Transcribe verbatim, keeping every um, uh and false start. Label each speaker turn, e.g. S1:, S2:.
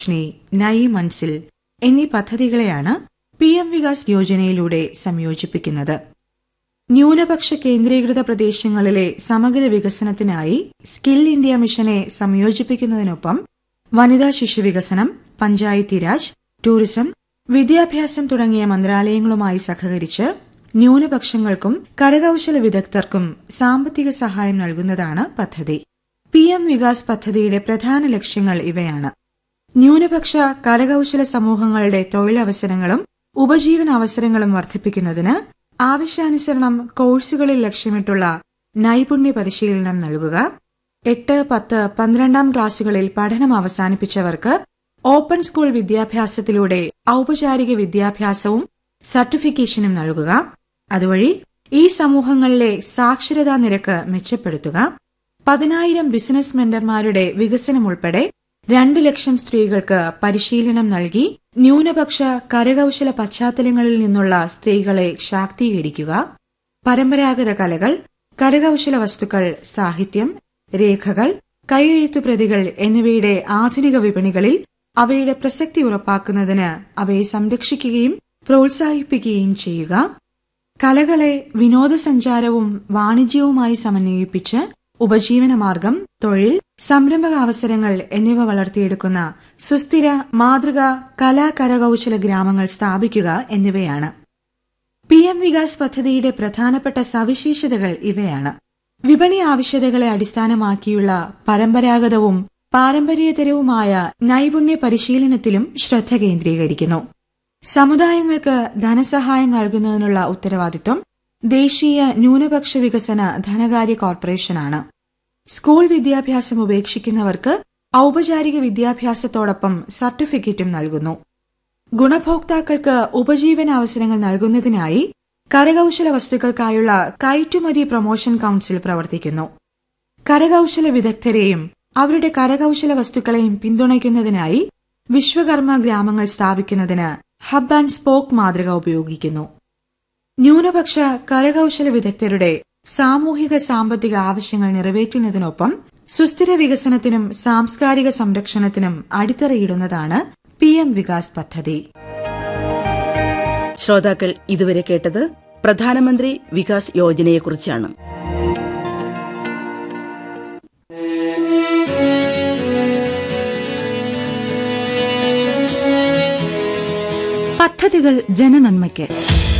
S1: റോഷ്നി, നയി മൻസിൽ എന്നീ പദ്ധതികളെയാണ് P M Vikas യോജനയിലൂടെ സംയോജിപ്പിക്കുന്നത്. ന്യൂനപക്ഷ കേന്ദ്രീകൃത പ്രദേശങ്ങളിലെ സമഗ്ര വികസനത്തിനായി സ്കിൽ ഇന്ത്യ മിഷനെ സംയോജിപ്പിക്കുന്നതിനൊപ്പം വനിതാ ശിശുവികസനം, പഞ്ചായത്തി രാജ്, ടൂറിസം, വിദ്യാഭ്യാസം തുടങ്ങിയ മന്ത്രാലയങ്ങളുമായി സഹകരിച്ച് ന്യൂനപക്ഷങ്ങൾക്കും കരകൌശല വിദഗ്ധർക്കും സാമ്പത്തിക സഹായം നൽകുന്നതാണ് പദ്ധതി. പി എം വികാസ് പദ്ധതിയുടെ പ്രധാന ലക്ഷ്യങ്ങൾ ഇവയാണ്. ന്യൂനപക്ഷ കരകൌശല സമൂഹങ്ങളുടെ തൊഴിലവസരങ്ങളും ഉപജീവനാവസരങ്ങളും വർദ്ധിപ്പിക്കുന്നതിന് ആവശ്യാനുസരണം കോഴ്സുകളിൽ ലക്ഷ്യമിട്ടുള്ള നൈപുണ്യ പരിശീലനം നൽകുക, എട്ട്, പത്ത്, പന്ത്രണ്ടാം ക്ലാസുകളിൽ പഠനം അവസാനിപ്പിച്ചവർക്ക് ഓപ്പൺ സ്കൂൾ വിദ്യാഭ്യാസത്തിലൂടെ ഔപചാരിക വിദ്യാഭ്യാസവും സർട്ടിഫിക്കേഷനും നൽകുക, അതുവഴി ഈ സമൂഹങ്ങളിലെ സാക്ഷരതാ നിരക്ക് മെച്ചപ്പെടുത്തുക, പതിനായിരം ബിസിനസ് മെന്റർമാരുടെ വികസനം ഉൾപ്പെടെ രണ്ടു ലക്ഷം സ്ത്രീകൾക്ക് പരിശീലനം നൽകി ന്യൂനപക്ഷ കരകൌശല പശ്ചാത്തലങ്ങളിൽ നിന്നുള്ള സ്ത്രീകളെ ശാക്തീകരിക്കുക, പരമ്പരാഗത കലകൾ, കരകൌശല വസ്തുക്കൾ, സാഹിത്യം, രേഖകൾ, കൈയെഴുത്തുപ്രതികൾ എന്നിവയുടെ ആധുനിക വിപണികളിൽ അവയുടെ പ്രസക്തി ഉറപ്പാക്കുന്നതിന് അവയെ സംരക്ഷിക്കുകയും പ്രോത്സാഹിപ്പിക്കുകയും ചെയ്യുക, കലകളെ വിനോദസഞ്ചാരവും വാണിജ്യവുമായി സമന്വയിപ്പിച്ച് ഉപജീവനമാർഗം, തൊഴിൽ, സംരംഭകാവസരങ്ങൾ എന്നിവ വളർത്തിയെടുക്കുന്ന സുസ്ഥിര മാതൃക കലാ കരകൌശല ഗ്രാമങ്ങൾ സ്ഥാപിക്കുക എന്നിവയാണ്. പി എം വികാസ് പദ്ധതിയുടെ പ്രധാനപ്പെട്ട സവിശേഷതകൾ ഇവയാണ്. വിപണി ആവശ്യകതകളെ അടിസ്ഥാനമാക്കിയുള്ള പരമ്പരാഗതവും പാരമ്പര്യേതരവുമായ നൈപുണ്യ പരിശീലനത്തിലും ശ്രദ്ധ കേന്ദ്രീകരിക്കുന്നു. സമുദായങ്ങൾക്ക് ധനസഹായം നൽകുന്നതിനുള്ള ഉത്തരവാദിത്വം ദേശീയ ന്യൂനപക്ഷ വികസന ധനകാര്യ കോർപ്പറേഷനാണ്. സ്കൂൾ വിദ്യാഭ്യാസം ഉപേക്ഷിക്കുന്നവർക്ക് ഔപചാരിക വിദ്യാഭ്യാസത്തോടൊപ്പം സർട്ടിഫിക്കറ്റും നൽകുന്നു. ഗുണഭോക്താക്കൾക്ക് ഉപജീവനാവസരങ്ങൾ നൽകുന്നതിനായി കരകൌശല വസ്തുക്കൾക്കായുള്ള കയറ്റുമതി പ്രൊമോഷൻ കൌൺസിൽ പ്രവർത്തിക്കുന്നു. കരകൌശല വിദഗ്ധരെയും അവരുടെ കരകൌശല വസ്തുക്കളെയും പിന്തുണയ്ക്കുന്നതിനായി വിശ്വകർമ്മ ഗ്രാമങ്ങൾ സ്ഥാപിക്കുന്നതിന് ഹബ് ആൻഡ് സ്പോക്ക് മാതൃക ഉപയോഗിക്കുന്നു. ന്യൂനപക്ഷ കരകൌശല വിദഗ്ധരുടെ സാമൂഹിക സാമ്പത്തിക ആവശ്യങ്ങൾ നിറവേറ്റുന്നതിനൊപ്പം സുസ്ഥിര വികസനത്തിനും സാംസ്കാരിക സംരക്ഷണത്തിനും അടിത്തറയിടുന്നതാണ് പി എം വികാസ് പദ്ധതി.
S2: ശ്രോതാക്കൾ ഇതുവരെ കേട്ടത് പ്രധാനമന്ത്രി വികാസ് യോജനയെക്കുറിച്ചാണ്.
S1: പദ്ധതികൾ ജനനന്മയ്ക്ക്.